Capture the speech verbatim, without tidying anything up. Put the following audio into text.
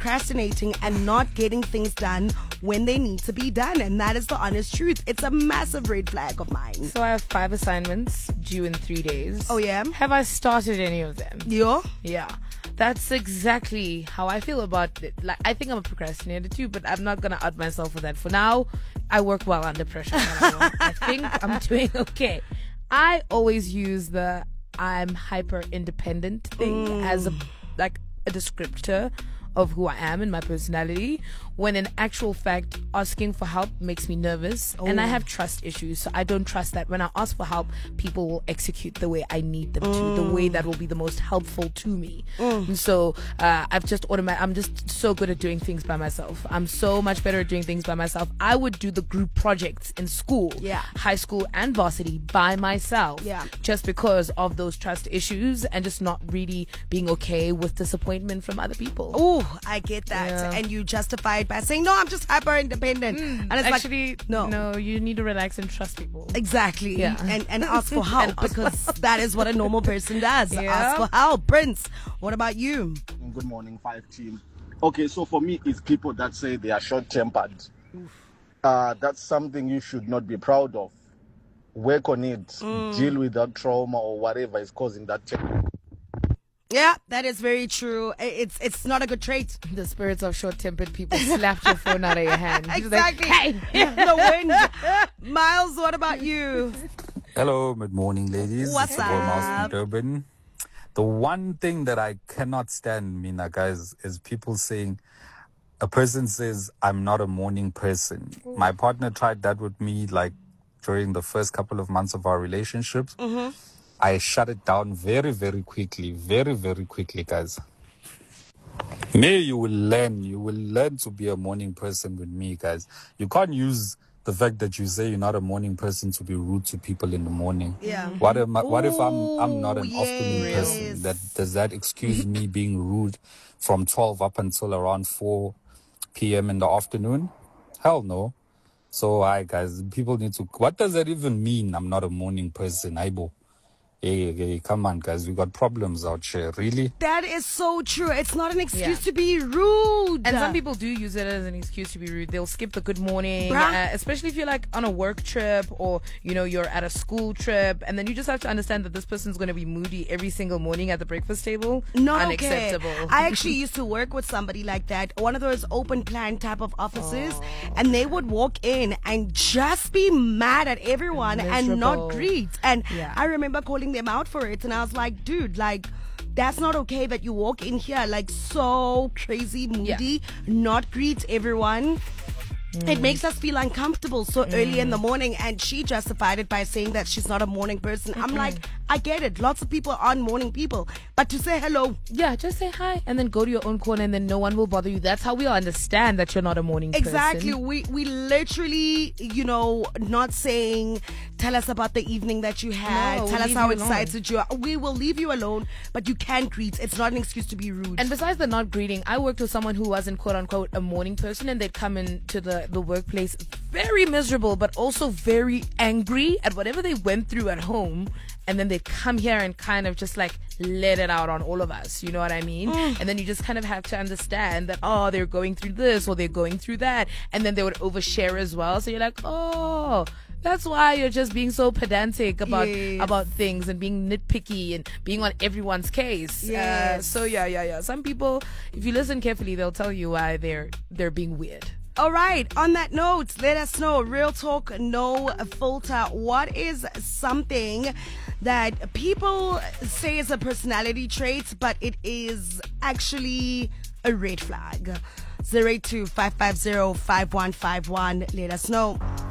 procrastinating and not getting things done when they need to be done. And that is the honest truth. It's a massive red flag of mine. So I have five assignments due in three days. Oh, yeah? Have I started any of them? Yeah? Yeah. That's exactly how I feel about it. Like, I think I'm a procrastinator too, but I'm not going to out myself for that. For now, I work well under pressure. I think I'm doing okay. I always use the I'm hyper independent thing mm. as a like a descriptor of who I am and my personality, when in actual fact asking for help makes me nervous. Oh. And I have trust issues, so I don't trust that when I ask for help people will execute the way I need them mm. to, the way that will be the most helpful to me. mm. And so uh, I've just automatic I'm just so good at doing things by myself. I'm so much better at doing things by myself. I would do the group projects in school, yeah. high school and varsity by myself, yeah. just because of those trust issues and just not really being okay with disappointment from other people. Oh, I get that. Yeah. And you justify it by saying, no, I'm just hyper independent. Mm, and it's actually, like, no. No, you need to relax and trust people. Exactly. Yeah. And, and ask for help because that is what a normal person does. Yeah. Ask for help. Prince, what about you? Good morning, five team. Okay, so for me, it's people that say they are short-tempered. Uh, that's something you should not be proud of. Work on it. Mm. Deal with that trauma or whatever is causing that temper. Yeah, that is very true. It's it's not a good trait. The spirits of short-tempered people slapped your phone out of your hand. Exactly. Like, hey. The wind. Miles, what about you? Hello, good morning, ladies. What's up? Miles from Durban. The one thing that I cannot stand, Mina, guys, is people saying, a person says, I'm not a morning person. Ooh. My partner tried that with me, like, during the first couple of months of our relationship. Mm-hmm. I shut it down very, very quickly. Very, very quickly, guys. Me, you will learn. You will learn to be a morning person with me, guys. You can't use the fact that you say you're not a morning person to be rude to people in the morning. Yeah. What am I, what if I'm I'm not an yes. afternoon person? That does that excuse me being rude from twelve up until around four p.m. in the afternoon? Hell no. So, hi, guys. People need to... What does that even mean? I'm not a morning person. Aibo. Hey, hey, come on, guys. We got problems out here. Really? That is so true. It's not an excuse Yeah. to be rude. And some people do use it as an excuse to be rude. They'll skip the good morning, uh, especially if you're like on a work trip or, you know, you're at a school trip. And then you just have to understand that this person's going to be moody every single morning at the breakfast table. Not Unacceptable. Okay. I actually used to work with somebody like that, one of those open plan type of offices. Oh. And they would walk in and just be mad at everyone Miserable. and not greet. And yeah. I remember calling them out for it, and I was like, dude, like, that's not okay that you walk in here like so crazy moody, yeah. not greet everyone. Mm. It makes us feel uncomfortable so mm. early in the morning. And she justified it by saying that she's not a morning person. Mm-mm. I'm like, I get it. Lots of people aren't morning people. But to say hello. Yeah, just say hi and then go to your own corner and then no one will bother you. That's how we all understand that you're not a morning exactly. person. Exactly. We we literally, you know, not saying, tell us about the evening that you had. No, tell we'll us how you excited you are. We will leave you alone, but you can't greet. It's not an excuse to be rude. And besides the not greeting, I worked with someone who wasn't quote unquote a morning person, and they'd come into the, the workplace very miserable, but also very angry at whatever they went through at home. And then they'd come here and kind of just like let it out on all of us. You know what I mean? Mm. And then you just kind of have to understand that, oh, they're going through this or they're going through that. And then they would overshare as well. So you're like, oh, that's why you're just being so pedantic about yes. about things and being nitpicky and being on everyone's case. Yes. Uh, so yeah, yeah, yeah. Some people, if you listen carefully, they'll tell you why they're they're being weird. All right. On that note, let us know. Real talk, no filter. What is something that people say is a personality trait, but it is actually a red flag? zero eight two five five zero five one five one. Let us know.